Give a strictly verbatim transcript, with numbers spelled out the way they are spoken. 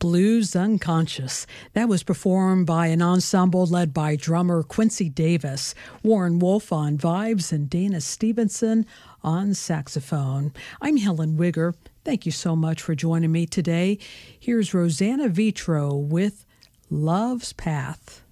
Blues Unconscious. That was performed by an ensemble led by drummer Quincy Davis, Warren Wolf on vibes, and Dana Stevenson on saxophone. I'm Helen Wigger. Thank you so much for joining me today. Here's Rosanna Vitro with Love's Path.